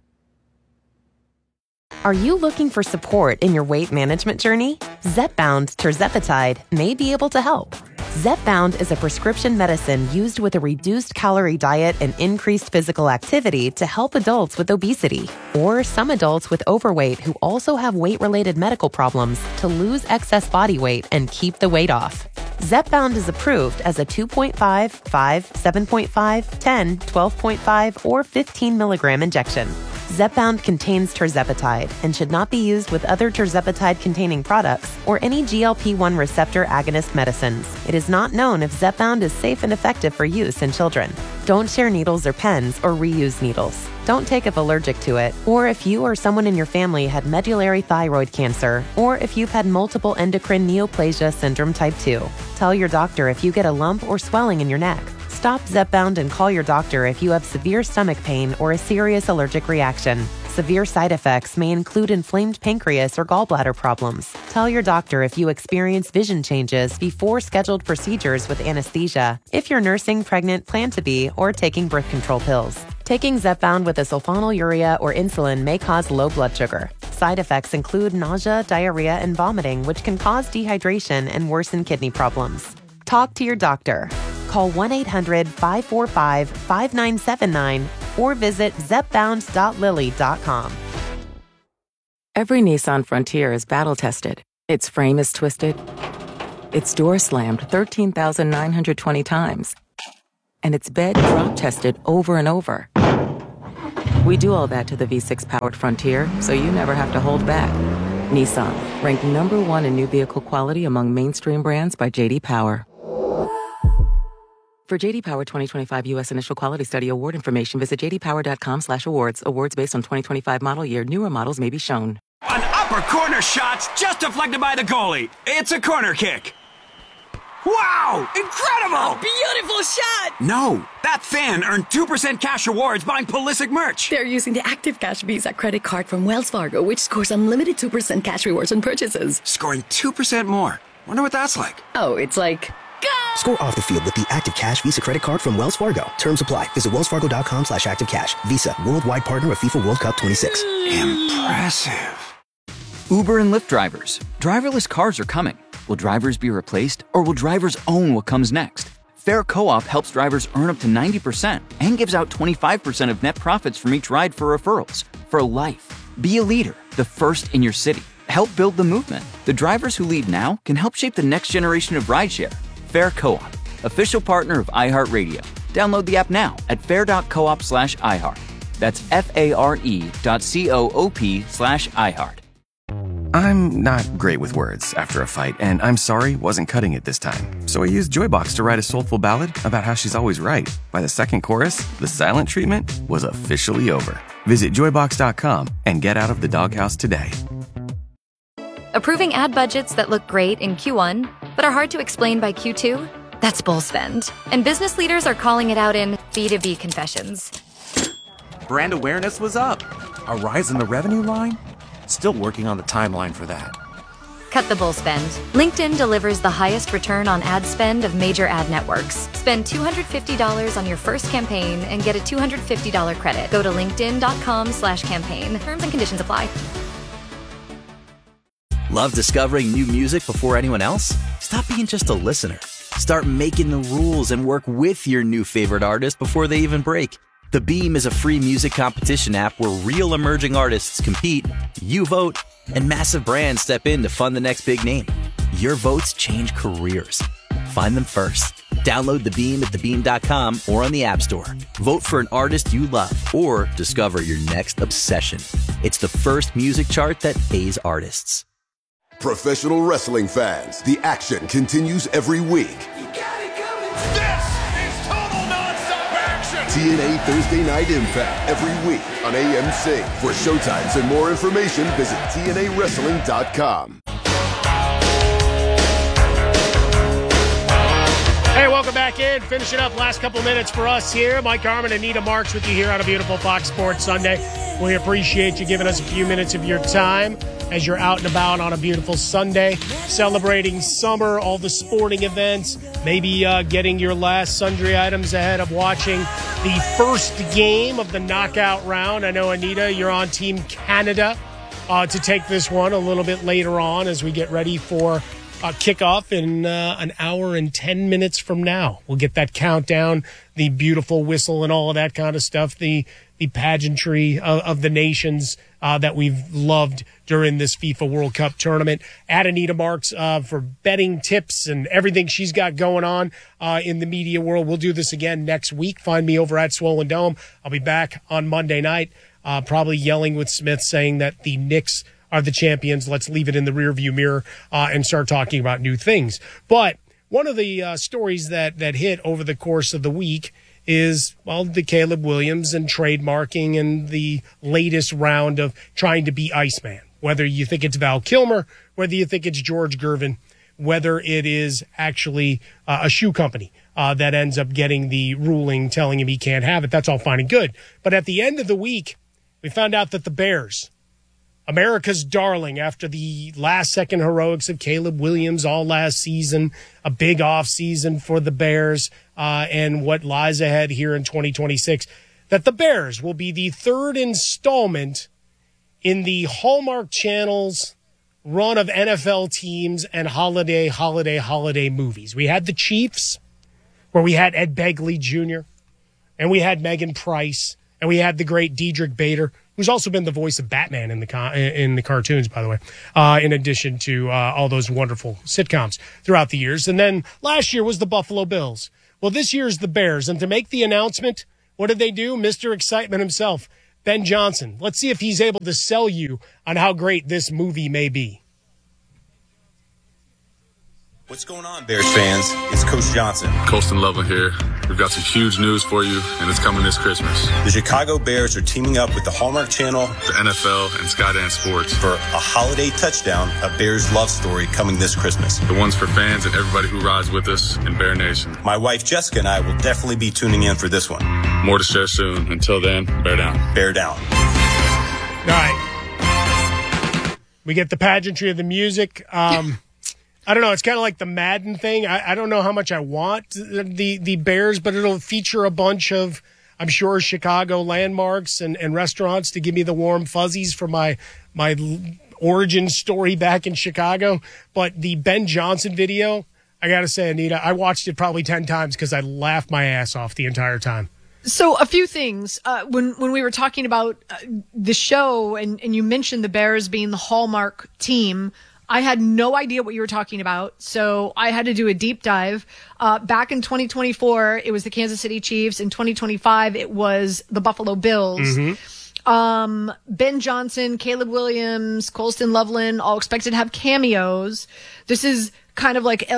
Are you looking for support in your weight management journey? Zepbound tirzepatide may be able to help. Zepbound is a prescription medicine used with a reduced calorie diet and increased physical activity to help adults with obesity, or some adults with overweight who also have weight-related medical problems to lose excess body weight and keep the weight off. Zepbound is approved as a 2.5, 5, 7.5, 10, 12.5, or 15 milligram injection. Zepbound contains tirzepatide and should not be used with other tirzepatide-containing products or any GLP-1 receptor agonist medicines. It is not known if Zepbound is safe and effective for use in children. Don't share needles or pens or reuse needles. Don't take if allergic to it, or if you or someone in your family had medullary thyroid cancer, or if you've had multiple endocrine neoplasia syndrome type 2. Tell your doctor if you get a lump or swelling in your neck. Stop Zepbound and call your doctor if you have severe stomach pain or a serious allergic reaction. Severe side effects may include inflamed pancreas or gallbladder problems. Tell your doctor if you experience vision changes before scheduled procedures with anesthesia, if you're nursing, pregnant, plan to be, or taking birth control pills. Taking Zepbound with a sulfonylurea or insulin may cause low blood sugar. Side effects include nausea, diarrhea, and vomiting, which can cause dehydration and worsen kidney problems. Talk to your doctor. Call 1-800-545-5979 or visit zepbound.lilly.com. Every Nissan Frontier is battle-tested. Its frame is twisted. Its door slammed 13,920 times. And its bed drop-tested over and over. We do all that to the V6-powered Frontier, so you never have to hold back. Nissan, ranked #1 in new vehicle quality among mainstream brands by J.D. Power. For J.D. Power 2025 U.S. Initial Quality Study Award information, visit jdpower.com/awards. Awards based on 2025 model year. Newer models may be shown. An upper corner shot's just deflected by the goalie. It's a corner kick. Wow! Incredible! A beautiful shot! No, that fan earned 2% cash rewards buying Pulisic merch. They're using the Active Cash Visa credit card from Wells Fargo, which scores unlimited 2% cash rewards on purchases. Scoring 2% more. Wonder what that's like. Oh, it's like... Score off the field with the Active Cash Visa credit card from Wells Fargo. Terms apply. Visit wellsfargo.com/activecash. Visa, worldwide partner of FIFA World Cup 26. Impressive. Uber and Lyft drivers. Driverless cars are coming. Will drivers be replaced, or will drivers own what comes next? Fair Co-op helps drivers earn up to 90% and gives out 25% of net profits from each ride for referrals. For life. Be a leader, the first in your city. Help build the movement. The drivers who lead now can help shape the next generation of rideshare. Fair Co-op, official partner of iHeartRadio. Download the app now at fair.coop/iHeart. That's FARE.coop/iHeart. I'm not great with words after a fight, and I'm sorry wasn't cutting it this time. So I used Joybox to write a soulful ballad about how she's always right. By the second chorus, the silent treatment was officially over. Visit joybox.com and get out of the doghouse today. Approving ad budgets that look great in Q1, but are hard to explain by Q2? That's bull spend. And business leaders are calling it out in B2B confessions. Brand awareness was up. A rise in the revenue line? Still working on the timeline for that. Cut the bull spend. LinkedIn delivers the highest return on ad spend of major ad networks. Spend $250 on your first campaign and get a $250 credit. Go to linkedin.com/campaign. Terms and conditions apply. Love discovering new music before anyone else? Stop being just a listener. Start making the rules and work with your new favorite artist before they even break. The Beam is a free music competition app where real emerging artists compete, you vote, and massive brands step in to fund the next big name. Your votes change careers. Find them first. Download The Beam at thebeam.com or on the App Store. Vote for an artist you love or discover your next obsession. It's the first music chart that pays artists. Professional wrestling fans, the action continues every week. This is total nonstop action! TNA Thursday Night Impact every week on AMC. For showtimes and more information, visit TNAWrestling.com. Hey, welcome back in. Finishing up last couple minutes for us here. Mike Harmon, Anita Marks with you here on a beautiful Fox Sports Sunday. We appreciate you giving us a few minutes of your time as you're out and about on a beautiful Sunday, celebrating summer, all the sporting events, maybe getting your last sundry items ahead of watching the first game of the knockout round. I know, Anita, you're on Team Canada to take this one a little bit later on as we get ready for kickoff in an hour and 10 minutes from now. We'll get that countdown, the beautiful whistle and all of that kind of stuff, the pageantry of the nations that we've loved during this FIFA World Cup tournament. At Anita Marks for betting tips and everything she's got going on in the media world. We'll do this again next week. Find me over at Swollen Dome. I'll be back on Monday night, probably yelling with Smith saying that the Knicks are the champions. Let's leave it in the rearview mirror and start talking about new things. But one of the stories that hit over the course of the week is, well, the Caleb Williams and trademarking and the latest round of trying to be Iceman. Whether you think it's Val Kilmer, whether you think it's George Gervin, whether it is actually a shoe company that ends up getting the ruling telling him he can't have it. That's all fine and good. But at the end of the week, we found out that the Bears, America's darling, after the last-second heroics of Caleb Williams all last season, a big off-season for the Bears, and what lies ahead here in 2026, that the Bears will be the third installment in the Hallmark Channel's run of NFL teams and holiday movies. We had the Chiefs, where we had Ed Begley Jr., and we had Megan Price, and we had the great Diedrich Bader, who's also been the voice of Batman in the cartoons, by the way, in addition to all those wonderful sitcoms throughout the years. And then last year was the Buffalo Bills. Well, this year is the Bears. And to make the announcement, what did they do? Mr. Excitement himself, Ben Johnson. Let's see if he's able to sell you on how great this movie may be. What's going on, Bears fans? It's Coach Johnson. Colston Loveland here. We've got some huge news for you, and it's coming this Christmas. The Chicago Bears are teaming up with the Hallmark Channel, the NFL, and Skydance Sports for a holiday touchdown, a Bears love story coming this Christmas. The one's for fans and everybody who rides with us in Bear Nation. My wife Jessica and I will definitely be tuning in for this one. More to share soon. Until then, bear down. Bear down. All right. We get the pageantry of the music. I don't know. It's kind of like the Madden thing. I don't know how much I want the Bears, but it'll feature a bunch of, I'm sure, Chicago landmarks and restaurants to give me the warm fuzzies for my origin story back in Chicago. But the Ben Johnson video, I got to say, Anita, I watched it probably 10 times because I laughed my ass off the entire time. So a few things. When we were talking about the show and you mentioned the Bears being the Hallmark team, I had no idea what you were talking about, so I had to do a deep dive. Back in 2024, it was the Kansas City Chiefs. In 2025, it was the Buffalo Bills. Mm-hmm. Ben Johnson, Caleb Williams, Colston Loveland, all expected to have cameos. This is kind of like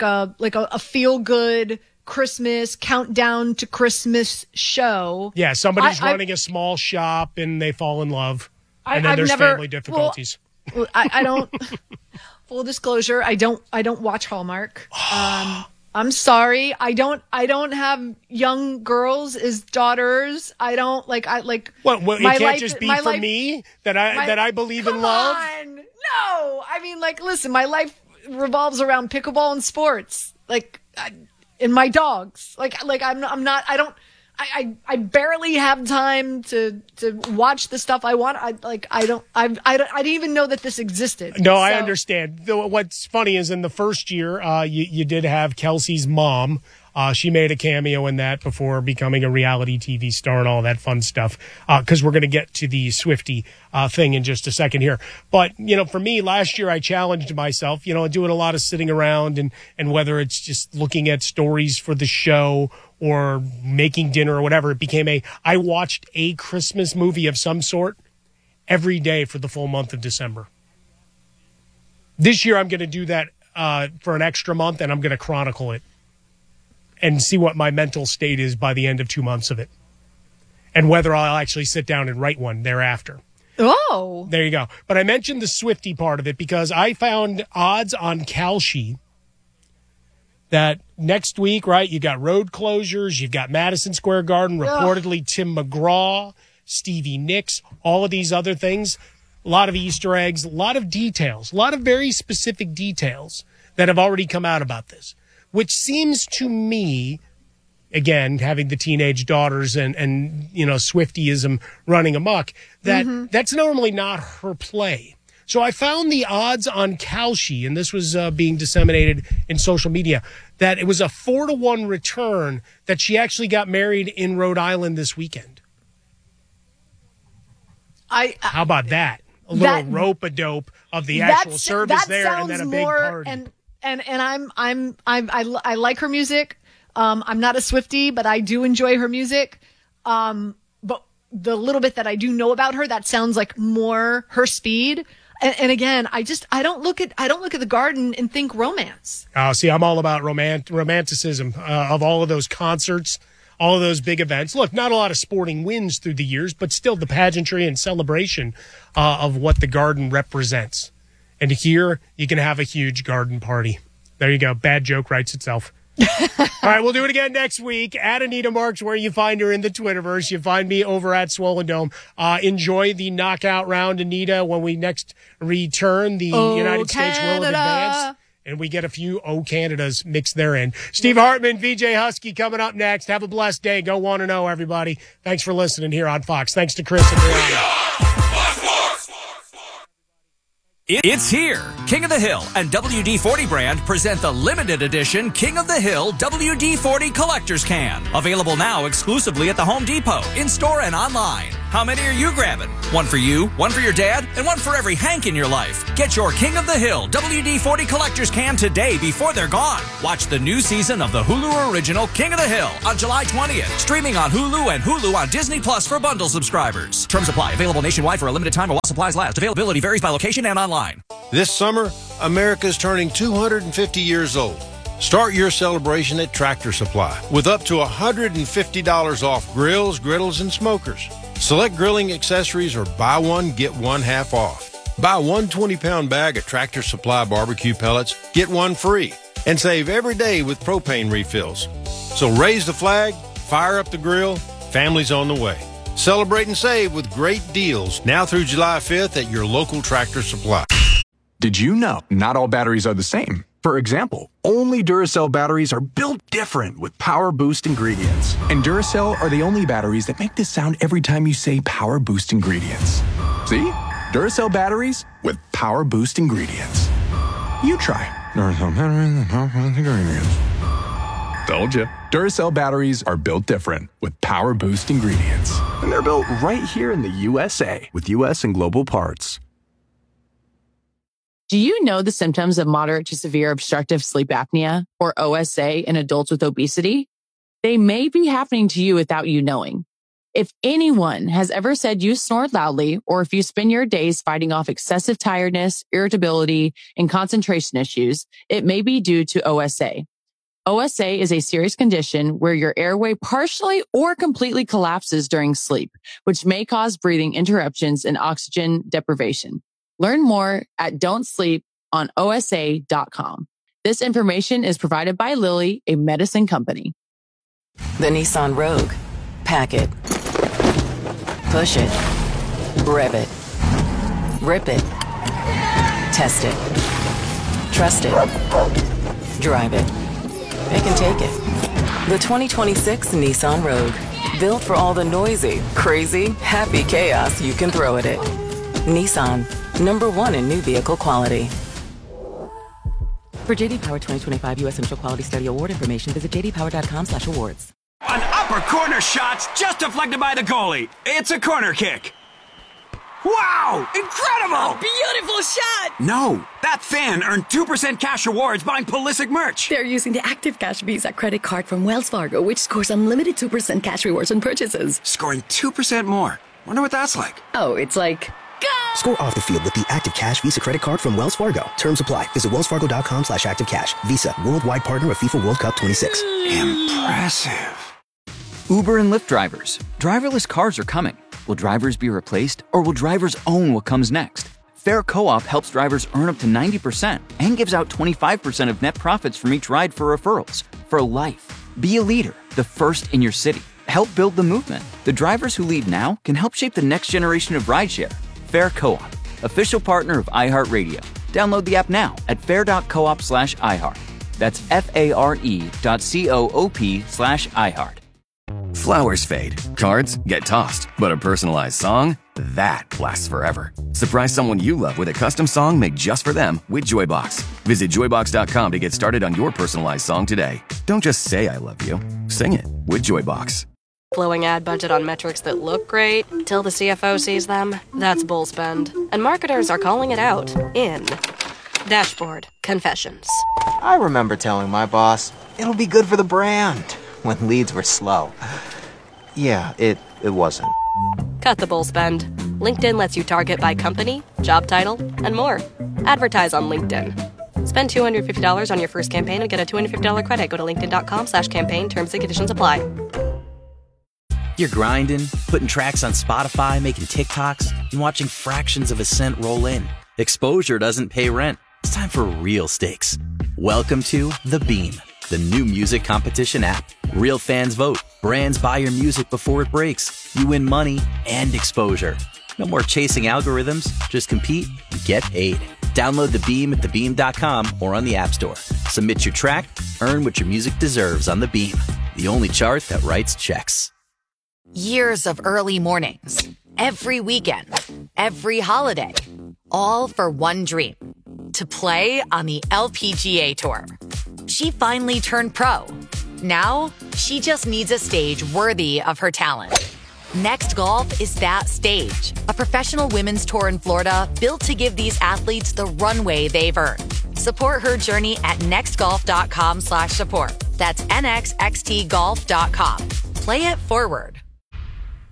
a feel-good Christmas countdown to Christmas show. Yeah, somebody's running a small shop and they fall in love, and then there's family difficulties. Well, I don't. Full disclosure, I don't watch Hallmark. I'm sorry. I don't have young girls as daughters. I don't like. What? Well, it can't just be for me that I believe in love. No, I mean, listen. My life revolves around pickleball and sports, and my dogs. I'm not. I don't. I barely have time to watch the stuff I want. I didn't even know that this existed. No, I understand. What's funny is in the first year, you did have Kelsey's mom. She made a cameo in that before becoming a reality TV star and all that fun stuff. Because we're going to get to the Swiftie thing in just a second here. But, for me, last year I challenged myself, doing a lot of sitting around and whether it's just looking at stories for the show or making dinner or whatever, it became I watched a Christmas movie of some sort every day for the full month of December. This year I'm going to do that for an extra month, and I'm going to chronicle it and see what my mental state is by the end of 2 months of it, and whether I'll actually sit down and write one thereafter. Oh. There you go. But I mentioned the Swiftie part of it because I found odds on Kalshi that next week, right, you got road closures, you've got Madison Square Garden, reportedly Tim McGraw, Stevie Nicks, all of these other things, a lot of Easter eggs, a lot of details, a lot of very specific details that have already come out about this, which seems to me, again, having the teenage daughters and Swiftyism running amok, that that's normally not her play. So I found the odds on Kalshi, and this was being disseminated in social media, that it was a 4-1 return that she actually got married in Rhode Island this weekend. How about that? A little rope-a-dope of the actual service there, and then a big party. And I like her music. I'm not a Swiftie, but I do enjoy her music. But the little bit that I do know about her, that sounds like more her speed. And again, I don't look at the Garden and think romance. See, I'm all about romanticism of all of those concerts, all of those big events. Look, not a lot of sporting wins through the years, but still the pageantry and celebration of what the Garden represents. And here, you can have a huge garden party. There you go. Bad joke writes itself. All right, we'll do it again next week. At Anita Marks, where you find her in the Twitterverse. You find me over at Swollen Dome. Enjoy the knockout round, Anita, when we next return. The United States will advance. And we get a few Canadas mixed therein. Steve Hartman, VJ Husky coming up next. Have a blessed day. Go 1-0, everybody. Thanks for listening here on Fox. Thanks to Chris and Brianna. It's here. King of the Hill and WD-40 brand present the limited edition King of the Hill WD-40 Collector's Can. Available now exclusively at the Home Depot, in-store and online. How many are you grabbing? One for you, one for your dad, and one for every Hank in your life. Get your King of the Hill WD-40 Collector's Can today before they're gone. Watch the new season of the Hulu original King of the Hill on July 20th. Streaming on Hulu and Hulu on Disney Plus for bundle subscribers. Terms apply. Available nationwide for a limited time while supplies last. Availability varies by location and online. This summer, America's turning 250 years old. Start your celebration at Tractor Supply with up to $150 off grills, griddles, and smokers. Select grilling accessories or buy one, get one half off. Buy one 20-pound bag of Tractor Supply barbecue pellets, get one free, and save every day with propane refills. So raise the flag, fire up the grill, family's on the way. Celebrate and save with great deals now through July 5th at your local Tractor Supply. Did you know not all batteries are the same? For example, only Duracell batteries are built different with Power Boost ingredients. And Duracell are the only batteries that make this sound every time you say Power Boost ingredients. See? Duracell batteries with Power Boost ingredients. You try. Duracell batteries with Power Boost ingredients. Told you. Duracell batteries are built different with Power Boost ingredients. And they're built right here in the USA with US and global parts. Do you know the symptoms of moderate to severe obstructive sleep apnea, or OSA, in adults with obesity? They may be happening to you without you knowing. If anyone has ever said you snore loudly, or if you spend your days fighting off excessive tiredness, irritability, and concentration issues, it may be due to OSA. OSA is a serious condition where your airway partially or completely collapses during sleep, which may cause breathing interruptions and oxygen deprivation. Learn more at don'tsleeponosa.com. This information is provided by Lilly, a medicine company. The Nissan Rogue. Pack it. Push it. Rev it. Rip it. Test it. Trust it. Drive it. It can take it. The 2026 Nissan Rogue. Built for all the noisy, crazy, happy chaos you can throw at it. Nissan. #1 in new vehicle quality. For JD Power 2025 U.S. Initial Quality Study Award information, visit jdpower.com/awards. An upper corner shot's just deflected by the goalie. It's a corner kick. Wow! Incredible! A beautiful shot! No, that fan earned 2% cash rewards buying Pulisic merch. They're using the Active Cash Visa credit card from Wells Fargo, which scores unlimited 2% cash rewards on purchases. Scoring 2% more. Wonder what that's like. Oh, it's like... Score off the field with the Active Cash Visa credit card from Wells Fargo. Terms apply. Visit wellsfargo.com/activecash. Visa, worldwide partner of FIFA World Cup 26. Impressive. Uber and Lyft drivers. Driverless cars are coming. Will drivers be replaced, or will drivers own what comes next? Fair Co-op helps drivers earn up to 90% and gives out 25% of net profits from each ride for referrals. For life. Be a leader, the first in your city. Help build the movement. The drivers who lead now can help shape the next generation of rideshare. Fair Co-op, official partner of iHeartRadio. Download the app now at fair.coop/iHeart. That's FARE.coop/iHeart. Flowers fade, cards get tossed, but a personalized song, that lasts forever. Surprise someone you love with a custom song made just for them with Joybox. Visit joybox.com to get started on your personalized song today. Don't just say I love you, sing it with Joybox. Blowing ad budget on metrics that look great till the CFO sees them, that's bull spend. And marketers are calling it out in Dashboard Confessions. I remember telling my boss, it'll be good for the brand, when leads were slow. Yeah, it wasn't. Cut the bull spend. LinkedIn lets you target by company, job title, and more. Advertise on LinkedIn. Spend $250 on your first campaign and get a $250 credit. Go to linkedin.com/campaign. Terms and conditions apply. You're grinding, putting tracks on Spotify, making TikToks, and watching fractions of a cent roll in. Exposure doesn't pay rent. It's time for real stakes. Welcome to The Beam, the new music competition app. Real fans vote. Brands buy your music before it breaks. You win money and exposure. No more chasing algorithms. Just compete and get paid. Download The Beam at thebeam.com or on the App Store. Submit your track, earn what your music deserves on The Beam, the only chart that writes checks. Years of early mornings, every weekend, every holiday. all for one dream, to play on the LPGA Tour. She finally turned pro. Now, she just needs a stage worthy of her talent. Next Golf is that stage, a professional women's tour in Florida built to give these athletes the runway they've earned. Support her journey at nextgolf.com/support. That's nxxtgolf.com. Play it forward.